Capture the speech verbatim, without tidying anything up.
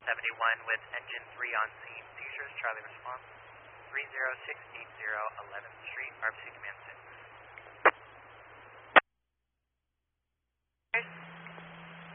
seventy-one with engine three on scene, seizures, Charlie response, three zero six eight zero eleventh Street, R F C Command six.